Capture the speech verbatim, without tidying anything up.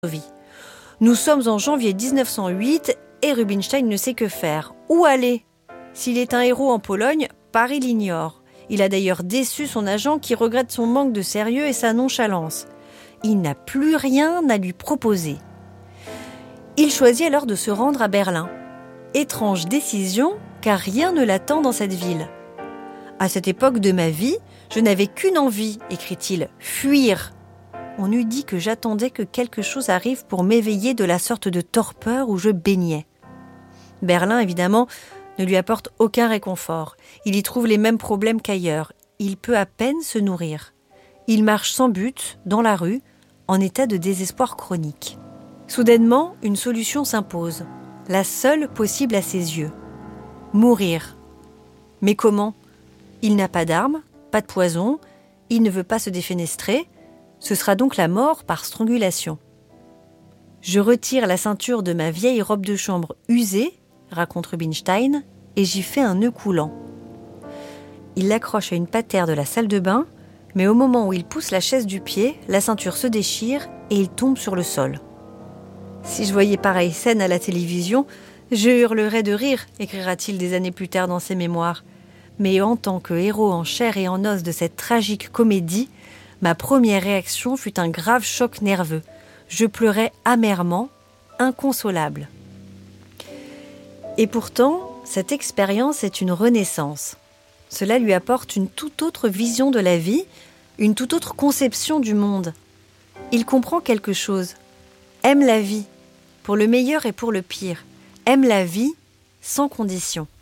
vie. Nous sommes en janvier dix-neuf cent huit et Rubinstein ne sait que faire. Où aller ? S'il est un héros en Pologne, Paris l'ignore. Il a d'ailleurs déçu son agent qui regrette son manque de sérieux et sa nonchalance. Il n'a plus rien à lui proposer. Il choisit alors de se rendre à Berlin. Étrange décision, car rien ne l'attend dans cette ville. À cette époque de ma vie, je n'avais qu'une envie, écrit-il, fuir. On eût dit que j'attendais que quelque chose arrive pour m'éveiller de la sorte de torpeur où je baignais. Berlin, évidemment, ne lui apporte aucun réconfort. Il y trouve les mêmes problèmes qu'ailleurs. Il peut à peine se nourrir. Il marche sans but, dans la rue, en état de désespoir chronique. Soudainement, une solution s'impose, la seule possible à ses yeux. Mourir. Mais comment ? Il n'a pas d'armes, pas de poison, il ne veut pas se défenestrer. Ce sera donc la mort par strangulation. Je retire la ceinture de ma vieille robe de chambre usée, raconte Rubinstein, et j'y fais un nœud coulant. Il l'accroche à une patère de la salle de bain, mais au moment où il pousse la chaise du pied, la ceinture se déchire et il tombe sur le sol. Si je voyais pareille scène à la télévision, je hurlerais de rire, écrira-t-il des années plus tard dans ses mémoires. Mais en tant que héros en chair et en os de cette tragique comédie, ma première réaction fut un grave choc nerveux. Je pleurais amèrement, inconsolable. Et pourtant, cette expérience est une renaissance. Cela lui apporte une toute autre vision de la vie, une toute autre conception du monde. Il comprend quelque chose, aime la vie, pour le meilleur et pour le pire, aime la vie sans condition.